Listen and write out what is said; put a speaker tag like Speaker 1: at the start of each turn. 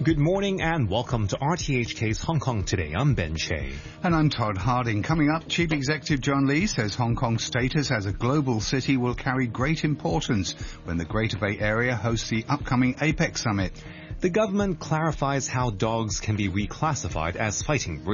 Speaker 1: Good morning and welcome to RTHK's Hong Kong Today. I'm Ben Che.
Speaker 2: And I'm Todd Harding. Coming up, Chief Executive John Lee says Hong Kong's status as a global city will carry great importance when the Greater Bay Area hosts the upcoming APEC summit.
Speaker 1: The government clarifies how dogs can be reclassified as fighting breeds.